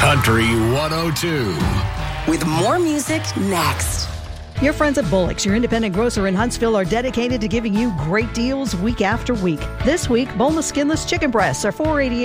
Country 102. With more music next. Your friends at Bullock's, your independent grocer in Huntsville, are dedicated to giving you great deals week after week. This week, boneless, skinless chicken breasts are $4.88